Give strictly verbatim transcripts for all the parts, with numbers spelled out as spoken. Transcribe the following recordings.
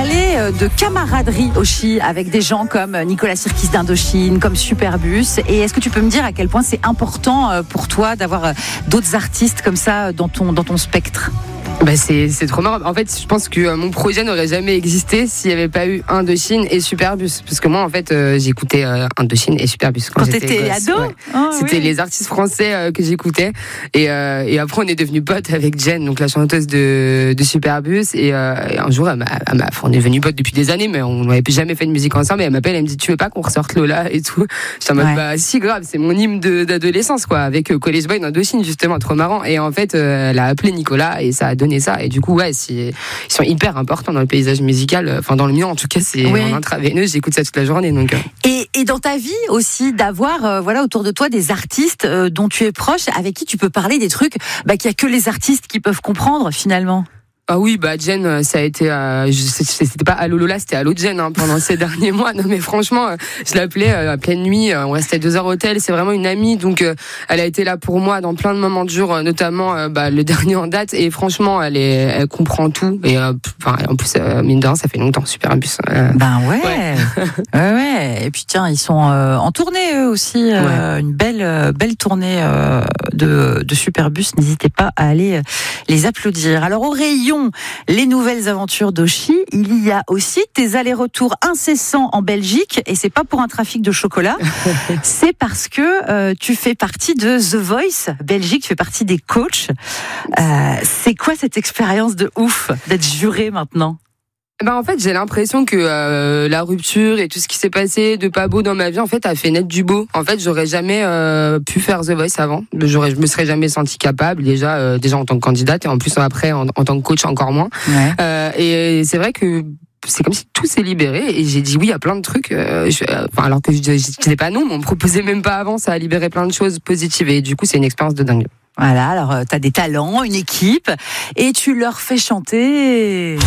parler de camaraderie Oshi avec des gens comme Nicolas Sirkis d'Indochine, comme Superbus. Et est-ce que tu peux me dire à quel point c'est important pour toi d'avoir d'autres artistes comme ça dans ton, dans ton spectre ? Bah c'est, c'est trop marrant. En fait, je pense que euh, mon projet n'aurait jamais existé s'il n'y avait pas eu Indochine et Superbus. Parce que moi, en fait, euh, j'écoutais euh, Indochine et Superbus quand, quand j'étais t'étais gosse, ado. ouais. Oh, C'était oui. les artistes français euh, que j'écoutais. Et, euh, et après, on est devenus potes avec Jen, donc la chanteuse de, de Superbus. Et, euh, et un jour, elle m'a, elle m'a, on est devenus potes depuis des années, mais on n'avait jamais fait de musique ensemble. Et elle m'appelle, elle me dit, tu veux pas qu'on ressorte Lola et tout. J'étais en mode, Ouais. bah si, grave, c'est mon hymne de, d'adolescence, quoi, avec euh, College Boy d'Indochine, justement, trop marrant. Et en fait, euh, elle a appelé Nicolas et ça a donné ça. Et du coup, ouais, c'est, ils sont hyper importants dans le paysage musical, enfin dans le mien en tout cas, c'est oui. en intraveineuse, j'écoute ça toute la journée. Donc. Et, et dans ta vie aussi, d'avoir euh, voilà, autour de toi des artistes euh, dont tu es proche, avec qui tu peux parler des trucs bah, qu'il n'y a que les artistes qui peuvent comprendre finalement. Ah oui, bah Jen, ça a été, euh, je, c'était pas Allo Lola, c'était Allo Jen hein, pendant ces derniers mois. Non mais franchement, euh, je l'appelais euh, à pleine nuit. Euh, on restait deux heures au tel. C'est vraiment une amie, donc euh, elle a été là pour moi dans plein de moments durs, euh, notamment euh, bah, le dernier en date. Et franchement, elle est, elle comprend tout. Et euh, enfin, en plus, euh, mine de rien, ça fait longtemps, Superbus. Euh, ben ouais, ouais. ouais, ouais. Et puis tiens, ils sont euh, en tournée eux aussi, euh, ouais. une belle, euh, belle tournée euh, de, de Superbus. N'hésitez pas à aller les applaudir. Alors au rayon les nouvelles aventures d'Oshi, il y a aussi tes allers-retours incessants en Belgique, et c'est pas pour un trafic de chocolat, c'est parce que euh, tu fais partie de The Voice Belgique, tu fais partie des coachs. Euh, c'est quoi cette expérience de ouf d'être juré maintenant ? Ben en fait, j'ai l'impression que euh, la rupture et tout ce qui s'est passé de pas beau dans ma vie, en fait, a fait naître du beau. En fait, j'aurais jamais euh, pu faire The Voice avant. J'aurais, je me serais jamais sentie capable déjà, euh, déjà en tant que candidate et en plus après en, en tant que coach encore moins. Ouais. Euh, et c'est vrai que c'est comme si tout s'est libéré et j'ai dit oui à plein de trucs. Euh, je, euh, enfin, alors que je, je disais pas non, mais on me proposait même pas avant. Ça a libéré plein de choses positives et du coup, c'est une expérience de dingue. Voilà, alors euh, t'as des talents, une équipe, et tu leur fais chanter.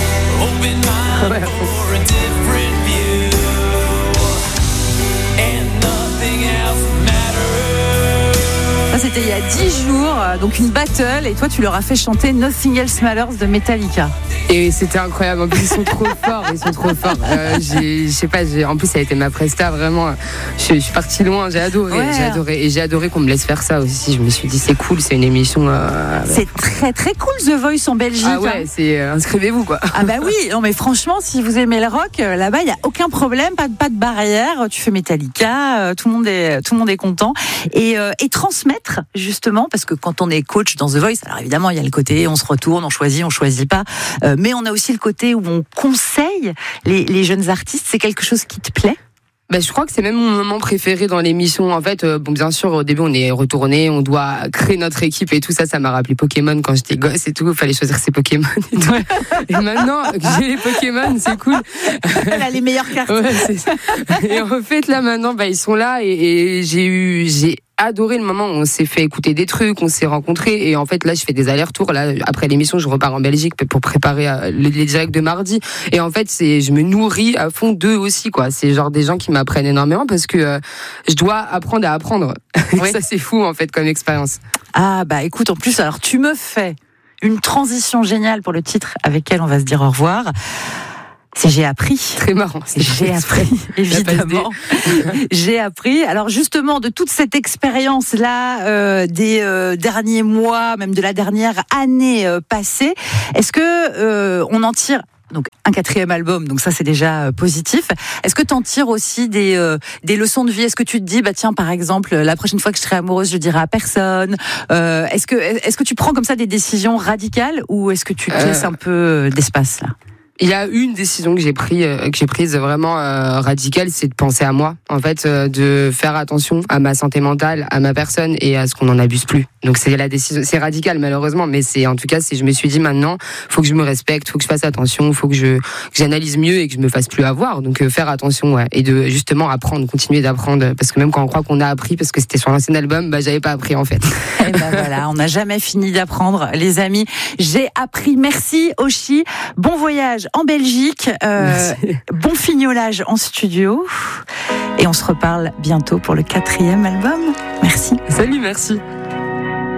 Ouais. Ça, c'était il y a dix jours, donc une battle, et toi, tu leur as fait chanter Nothing Else Matters de Metallica. Et c'était incroyable. En plus, ils sont trop forts. Ils sont trop forts. Euh, j'ai, je sais pas. J'ai, en plus, ça a été ma presta. Vraiment, je, je suis partie loin. J'ai adoré. Ouais. J'ai adoré. Et j'ai adoré qu'on me laisse faire ça aussi. Je me suis dit, c'est cool. C'est une émission. Euh, c'est très très cool The Voice en Belgique. Ah ouais. Hein. C'est euh, inscrivez-vous quoi. Ah bah oui. Non mais franchement, si vous aimez le rock, là-bas, il y a aucun problème. Pas de pas de barrière. Tu fais Metallica. Euh, tout le monde est tout le monde est content. Et euh, et transmettre justement parce que quand on est coach dans The Voice, alors évidemment, il y a le côté on se retourne, on choisit, on choisit pas. Euh, mais on a aussi le côté où on conseille les, les jeunes artistes. C'est quelque chose qui te plaît ? Ben, je crois que c'est même mon moment préféré dans l'émission. En fait, euh, bon, bien sûr, au début, on est retourné, on doit créer notre équipe et tout ça. Ça m'a rappelé Pokémon quand j'étais gosse et tout. Il fallait choisir ses Pokémon et tout. Et maintenant que j'ai les Pokémon, c'est cool. Elle a les meilleures cartes. Ouais, c'est ça. Et en fait, là, maintenant, bah, ils sont là et, et j'ai eu, j'ai adoré le moment où on s'est fait écouter des trucs, on s'est rencontrés et en fait là je fais des allers-retours. Là après l'émission je repars en Belgique pour préparer les, les directs de mardi et en fait c'est je me nourris à fond d'eux aussi quoi. C'est genre des gens qui m'apprennent énormément parce que euh, je dois apprendre à apprendre. Oui. Ça c'est fou en fait comme expérience. Ah bah écoute en plus alors tu me fais une transition géniale pour le titre avec lequel on va se dire au revoir. C'est j'ai appris. Très marrant. C'est j'ai appris, évidemment. J'ai appris. Alors justement, de toute cette expérience-là, euh, des euh, derniers mois, même de la dernière année euh, passée, est-ce que euh, on en tire donc un quatrième album, donc ça c'est déjà euh, positif. Est-ce que tu en tires aussi des euh, des leçons de vie ? Est-ce que tu te dis bah tiens par exemple la prochaine fois que je serai amoureuse je dirai à personne ? euh, Est-ce que est-ce que tu prends comme ça des décisions radicales ou est-ce que tu te euh... laisses un peu d'espace là ? Il y a une décision que j'ai prise, que j'ai prise vraiment euh, radicale, c'est de penser à moi. En fait, euh, de faire attention à ma santé mentale, à ma personne et à ce qu'on n'en abuse plus. Donc c'est la décision, c'est radical malheureusement, mais c'est en tout cas, c'est je me suis dit maintenant, faut que je me respecte, faut que je fasse attention, faut que je que j'analyse mieux et que je me fasse plus avoir. Donc euh, faire attention, ouais, et de justement apprendre, continuer d'apprendre, parce que même quand on croit qu'on a appris, parce que c'était sur l'ancien album, bah j'avais pas appris en fait. Et ben voilà, on n'a jamais fini d'apprendre, les amis. J'ai appris. Merci Oshi. Bon voyage en Belgique, euh, bon fignolage en studio et on se reparle bientôt pour le quatrième album. Merci. Salut, merci.